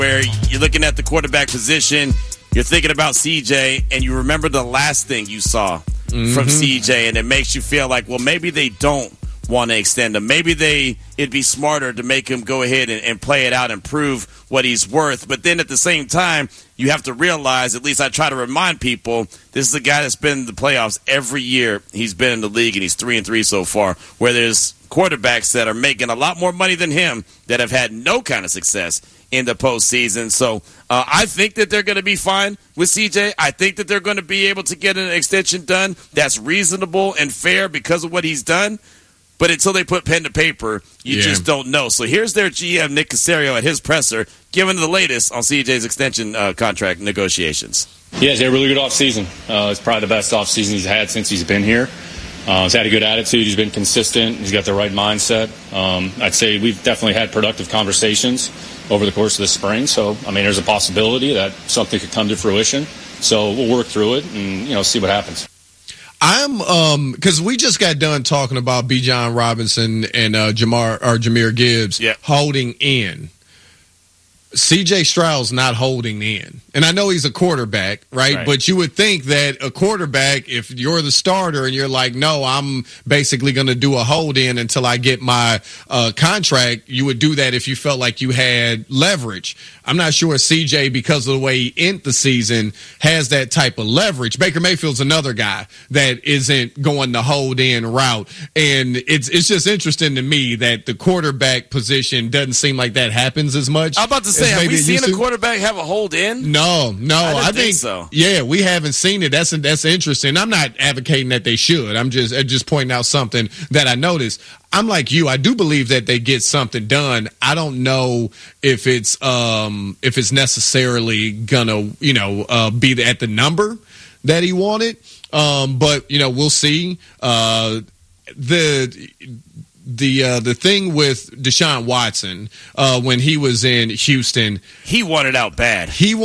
where you're looking at the quarterback position, you're thinking about CJ, and you remember the last thing you saw from CJ, and it makes you feel like, well, maybe they don't want to extend him. Maybe it'd be smarter to make him go ahead and play it out and prove what he's worth. But then at the same time, you have to realize, at least I try to remind people, this is a guy that's been in the playoffs every year he's been in the league, and he's 3-3 so far, where there's quarterbacks that are making a lot more money than him that have had no kind of success in the postseason. So I think that they're going to be fine with CJ. I think that they're going to be able to get an extension done that's reasonable and fair because of what he's done. But until they put pen to paper, you just don't know. So here's their GM, Nick Caserio, at his presser, giving the latest on CJ's extension contract negotiations. Yeah, he's had a really good offseason. It's probably the best offseason he's had since he's been here. He's had a good attitude. He's been consistent. He's got the right mindset. I'd say we've definitely had productive conversations over the course of the spring. So, I mean, there's a possibility that something could come to fruition. So we'll work through it and, see what happens. Because we just got done talking about Bijan Robinson and Jahmyr Gibbs holding in. C.J. Stroud's not holding in. And I know he's a quarterback, right? But you would think that a quarterback, if you're the starter and you're like, no, I'm basically going to do a hold in until I get my contract, you would do that if you felt like you had leverage. I'm not sure C.J., because of the way he ended the season, has that type of leverage. Baker Mayfield's another guy that isn't going the hold in route. And it's just interesting to me that the quarterback position doesn't seem like that happens as much. I'm about to say, have we seen a quarterback have a hold in? No. I think so. Yeah, we haven't seen it. That's interesting. I'm not advocating that they should. I'm just pointing out something that I noticed. I'm like you. I do believe that they get something done. I don't know if it's necessarily gonna be at the number that he wanted. But we'll see. The thing with Deshaun Watson when he was in Houston, he wanted out bad.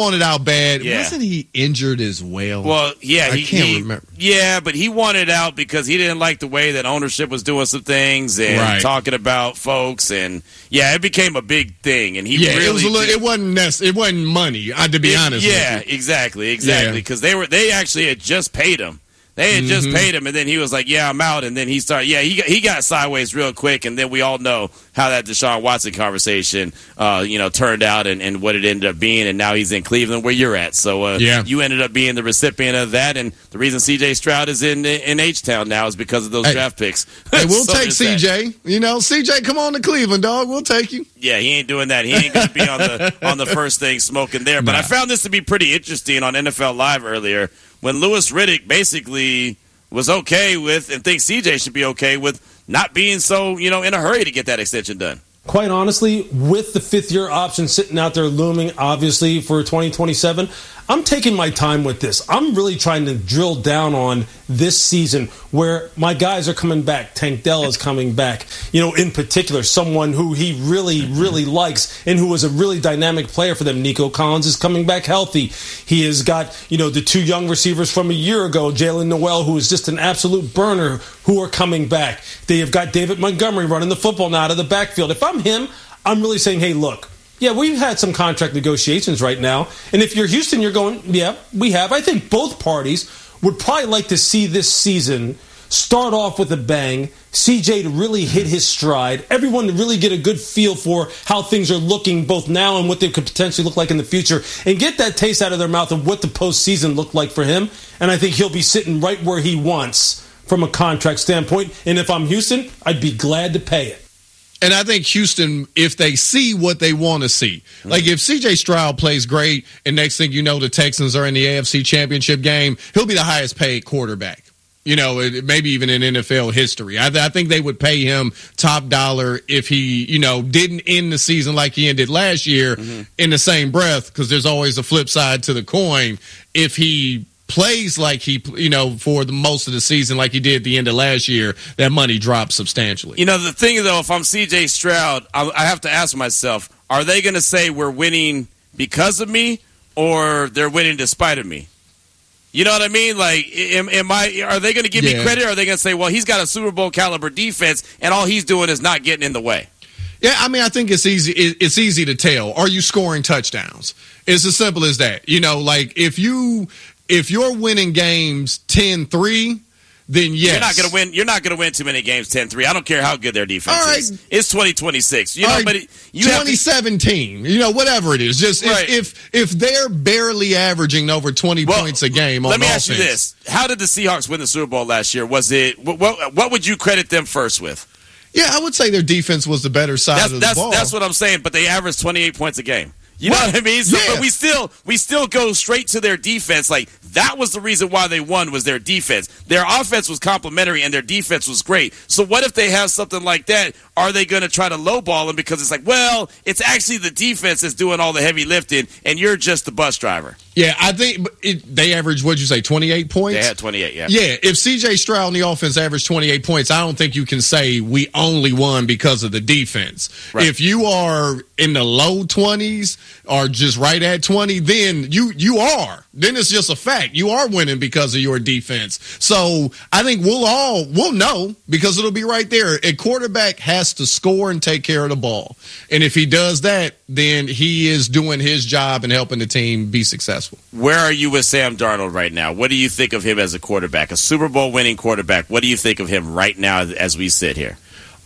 Yeah. Wasn't he injured as well? Well, yeah, I can't remember. Yeah, but he wanted out because he didn't like the way that ownership was doing some things and talking about folks, and it became a big thing. And it wasn't money. To be honest, yeah, with you. exactly, because they actually had just paid him. They had just paid him, and then he was like, yeah, I'm out. And then he started, he got sideways real quick. And then we all know how that Deshaun Watson conversation, turned out and what it ended up being. And now he's in Cleveland where you're at. So you ended up being the recipient of that. And the reason C.J. Stroud is in H-Town now is because of those draft picks. Hey, we'll take C.J. C.J., come on to Cleveland, dog. We'll take you. Yeah, he ain't doing that. He ain't going to be on the first thing smoking there. But I found this to be pretty interesting on NFL Live earlier, when Louis Riddick basically was okay with and thinks CJ should be okay with not being so, in a hurry to get that extension done. Quite honestly, with the fifth-year option sitting out there looming, obviously, for 2027, I'm taking my time with this. I'm really trying to drill down on this season where my guys are coming back. Tank Dell is coming back. In particular, someone who he really, really likes and who was a really dynamic player for them. Nico Collins is coming back healthy. He has got, the two young receivers from a year ago, Jalen Noel, who is just an absolute burner, who are coming back. They have got David Montgomery running the football now out of the backfield. If I'm him, I'm really saying, hey, look, we've had some contract negotiations right now. And if you're Houston, you're going, we have. I think both parties would probably like to see this season start off with a bang, CJ to really hit his stride, everyone to really get a good feel for how things are looking both now and what they could potentially look like in the future, and get that taste out of their mouth of what the postseason looked like for him. And I think he'll be sitting right where he wants from a contract standpoint. And if I'm Houston, I'd be glad to pay it. And I think Houston, if they see what they want to see, like if C.J. Stroud plays great and next thing you know the Texans are in the AFC Championship game, he'll be the highest paid quarterback, maybe even in NFL history. I think they would pay him top dollar if he, didn't end the season like he ended last year in the same breath, because there's always a flip side to the coin. If he plays like he, for the most of the season like he did at the end of last year, that money drops substantially. The thing, though, if I'm C.J. Stroud, I have to ask myself, are they going to say we're winning because of me or they're winning despite of me? You know what I mean? Like, are they going to give me credit, or are they going to say, well, he's got a Super Bowl caliber defense and all he's doing is not getting in the way? Yeah, I mean, I think it's easy. It's easy to tell. Are you scoring touchdowns? It's as simple as that. You know, like if you're winning games 10-3, then yes. You're not gonna win too many games 10-3. I don't care how good their defense is. It's 2026. You know, but 2017. You know, whatever it is. Just if they're barely averaging over 20 points a game on offense. Let me ask you this: how did the Seahawks win the Super Bowl last year? Was it what would you credit them first with? Yeah, I would say their defense was the better side of the ball. That's what I'm saying. But they averaged 28 points a game. You know what I mean? So, but we still go straight to their defense. Like, that was the reason why they won, was their defense. Their offense was complimentary and their defense was great. So what if they have something like that? Are they going to try to lowball them because it's like, well, it's actually the defense that's doing all the heavy lifting and you're just the bus driver? Yeah, I think they averaged, what'd you say, 28 points? They had 28, yeah. Yeah, if C.J. Stroud and the offense averaged 28 points, I don't think you can say we only won because of the defense. Right. If you are in the low 20s or just right at 20, then you are. Then it's just a fact. You are winning because of your defense. So I think we'll know because it'll be right there. A quarterback has to score and take care of the ball. And if he does that, then he is doing his job and helping the team be successful. Where are you with Sam Darnold right now? What do you think of him as a quarterback, a Super Bowl winning quarterback? What do you think of him right now as we sit here?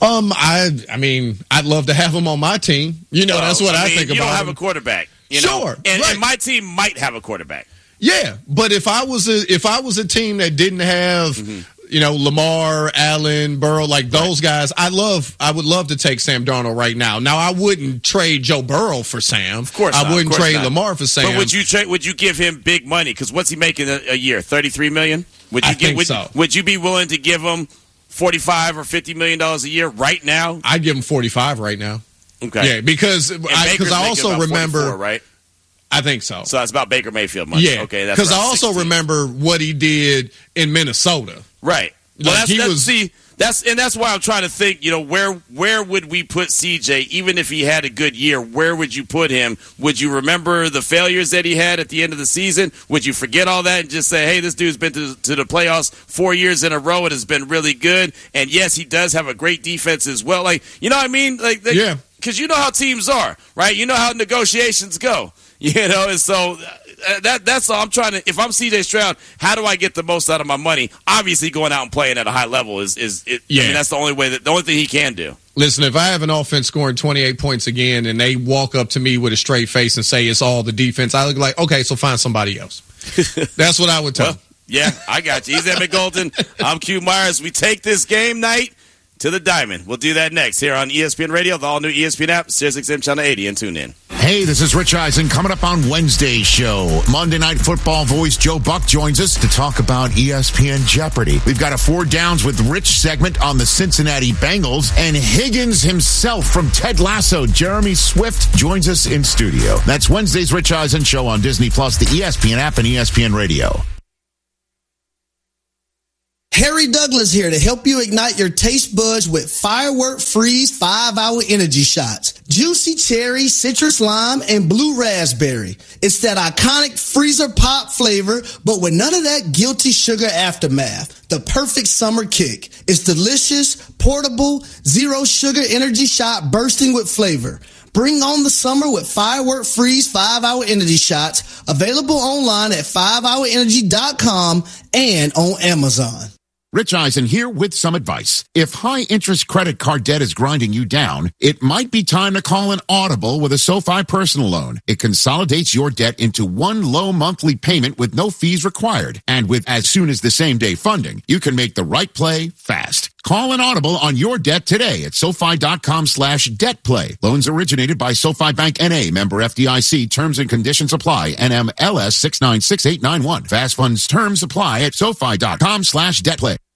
I mean, I'd love to have him on my team. You know, that's what I think about. You don't have a quarterback. You know? Sure. And my team might have a quarterback. Yeah, but if I was a team that didn't have, you know, Lamar, Allen, Burrow, like those guys, I would love to take Sam Darnold right now. Now, I wouldn't trade Joe Burrow for Sam. Of course I wouldn't trade Lamar for Sam. But would you give him big money? Because what's he making a year? $33 million? I think so. Would you be willing to give him $45 or $50 million a year right now? I'd give him 45 right now. Okay. Yeah, because I also remember, 44, right? I think so. So that's about Baker Mayfield money. Yeah. Okay. Because I also remember what he did in Minnesota. Right. Well, like that's why I'm trying to think, you know, where would we put CJ, even if he had a good year, where would you put him? Would you remember the failures that he had at the end of the season? Would you forget all that and just say, hey, this dude's been to the playoffs 4 years in a row and has been really good? And yes, he does have a great defense as well. Like, you know what I mean? Like, yeah. Because you know how teams are, right? You know how negotiations go. You know, and so that's all I'm trying to. If I'm CJ Stroud, how do I get the most out of my money? Obviously, going out and playing at a high level is I mean, that's the only thing he can do. Listen, if I have an offense scoring 28 points again, and they walk up to me with a straight face and say it's all the defense, I look like, okay, so find somebody else. That's what I would tell. Yeah, I got you. He's Emmett Golden. I'm Q Myers. We take this game night to the diamond. We'll do that next here on ESPN Radio, the all-new ESPN app, SiriusXM Channel 80, and tune in. Hey, this is Rich Eisen. Coming up on Wednesday's show, Monday Night Football voice Joe Buck joins us to talk about ESPN Jeopardy. We've got a 4 Downs with Rich segment on the Cincinnati Bengals, and Higgins himself from Ted Lasso, Jeremy Swift, joins us in studio. That's Wednesday's Rich Eisen show on Disney+, the ESPN app, and ESPN Radio. Harry Douglas here to help you ignite your taste buds with Firework Freeze 5-Hour Energy Shots. Juicy cherry, citrus lime, and blue raspberry. It's that iconic freezer pop flavor, but with none of that guilty sugar aftermath. The perfect summer kick. It's delicious, portable, zero sugar energy shot bursting with flavor. Bring on the summer with Firework Freeze 5-Hour Energy Shots. Available online at 5hourenergy.com and on Amazon. Rich Eisen here with some advice. If high-interest credit card debt is grinding you down, it might be time to call an Audible with a SoFi personal loan. It consolidates your debt into one low monthly payment with no fees required. And with as soon as the same day funding, you can make the right play fast. Call an Audible on your debt today at SoFi.com/debtplay. Loans originated by SoFi Bank N.A. Member FDIC. Terms and conditions apply. NMLS 696891. Fast funds terms apply at SoFi.com/debtplay.